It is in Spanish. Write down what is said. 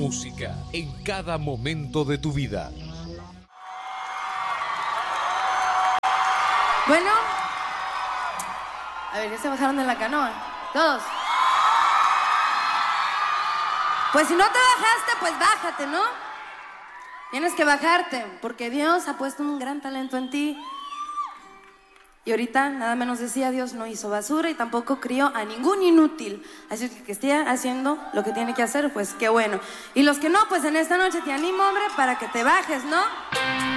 música en cada momento de tu vida. Bueno, a ver, ya se bajaron de la canoa, todos. Pues si no te bajaste, pues bájate, ¿no? Tienes que bajarte, porque Dios ha puesto un gran talento en ti. Y ahorita, nada menos decía, Dios no hizo basura y tampoco crió a ningún inútil. Así que esté haciendo lo que tiene que hacer, pues qué bueno. Y los que no, pues en esta noche te animo, hombre, para que te bajes, ¿no?